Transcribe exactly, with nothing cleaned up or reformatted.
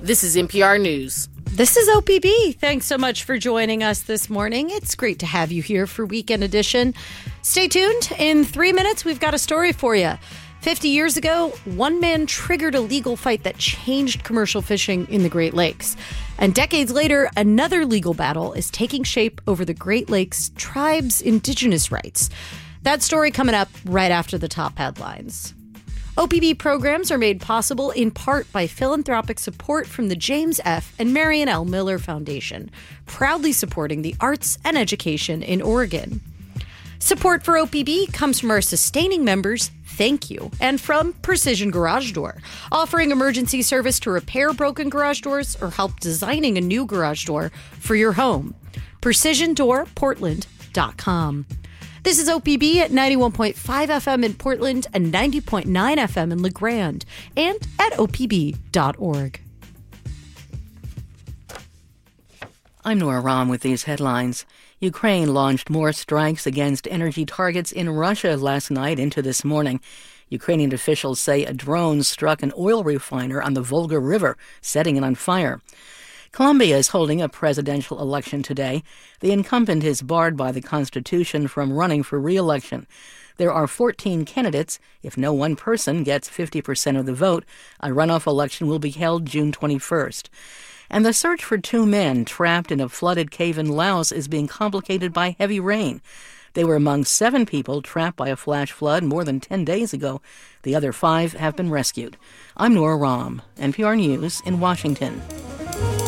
This is N P R News. This is O P B. Thanks so much for joining us this morning. It's great to have you here for Weekend Edition. Stay tuned. In three minutes, we've got a story for you. Fifty years ago, one man triggered a legal fight that changed commercial fishing in the Great Lakes. And decades later, another legal battle is taking shape over the Great Lakes tribe's indigenous rights. That story coming up right after the top headlines. O P B programs are made possible in part by philanthropic support from the James F. and Marion L. Miller Foundation, proudly supporting the arts and education in Oregon. Support for O P B comes from our sustaining members, thank you, and from Precision Garage Door, offering emergency service to repair broken garage doors or help designing a new garage door for your home. precision door portland dot com. This is O P B at ninety-one point five F M in Portland and ninety point nine F M in La Grande and at O P B dot org. I'm Nora Rahm with these headlines. Ukraine launched more strikes against energy targets in Russia last night into this morning. Ukrainian officials say a drone struck an oil refiner on the Volga River, setting it on fire. Colombia is holding a presidential election today. The incumbent is barred by the Constitution from running for re-election. There are fourteen candidates. If no one person gets fifty percent of the vote, a runoff election will be held June twenty-first. And the search for two men trapped in a flooded cave in Laos is being complicated by heavy rain. They were among seven people trapped by a flash flood more than ten days ago. The other five have been rescued. I'm Nora Rahm, N P R News in Washington.